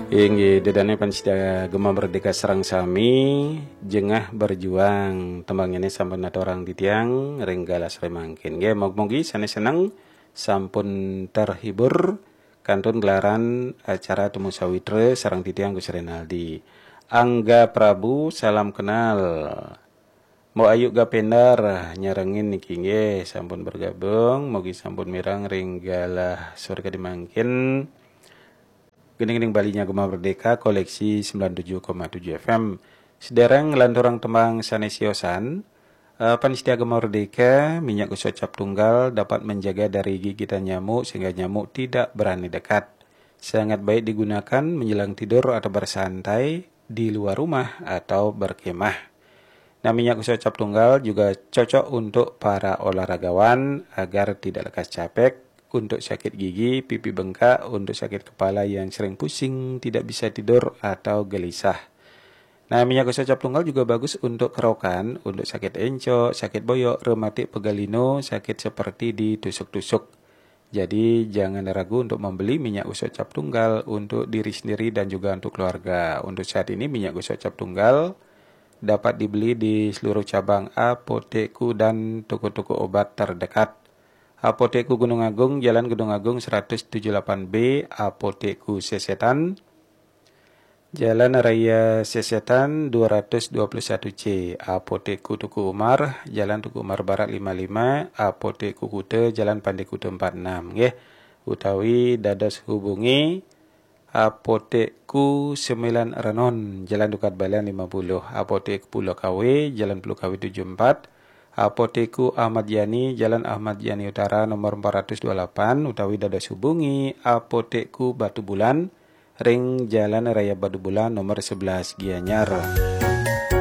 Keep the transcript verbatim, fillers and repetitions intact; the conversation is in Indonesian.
Inggi dedane pansida Gema Merdeka Serang Sami jengah berjuang tembang ini sampun ada orang di tiang renggalas remangkin nggih moga-moga sanes seneng sampun terhibur kantun gelaran acara temu sawitra sareng di tiang Gus Renaldi Angga Prabu salam kenal mau ayu gapendar nyarengin niki nggih sampun bergabung mugi sampun mirang renggalah surga dimangkin Gening-gening balinya Gema Merdeka koleksi sembilan puluh tujuh koma tujuh F M. Sedereng lanturang tembang sanesiosan, uh, panitia Gema Merdeka minyak gosok tunggal dapat menjaga dari gigitan nyamuk sehingga nyamuk tidak berani dekat. Sangat baik digunakan menjelang tidur atau bersantai di luar rumah atau berkemah. Nah, minyak gosok tunggal juga cocok untuk para olahragawan agar tidak lekas capek. Untuk sakit gigi, pipi bengkak, untuk sakit kepala yang sering pusing, tidak bisa tidur, atau gelisah. Nah, minyak gosok tunggal juga bagus untuk kerokan, untuk sakit encok, sakit boyok, rematik pegalino, sakit seperti ditusuk-tusuk. Jadi, jangan ragu untuk membeli minyak gosok tunggal untuk diri sendiri dan juga untuk keluarga. Untuk saat ini, minyak gosok tunggal dapat dibeli di seluruh cabang apotekku dan toko-toko obat terdekat. Apotekku Gunung Agung, Jalan Gunung Agung seratus tujuh puluh delapan B, Apotekku Sesetan, Jalan Raya Sesetan dua ratus dua puluh satu C, Apotekku Tuku Umar, Jalan Tuku Umar Barat lima puluh lima, Apotekku Kute, Jalan Pandai Kute empat puluh enam. Nggih, utawi dados hubungi Apotekku sembilan Renon, Jalan Dukat Balian lima puluh, Apotek Pulau K W, Jalan Pulau K W tujuh puluh empat, Apotekku Ahmad Yani, Jalan Ahmad Yani Utara nomor empat ratus dua puluh delapan, utawi dados hubungi Apotekku Batu Bulan, Ring Jalan Raya Batu Bulan nomor sebelas Gianyar.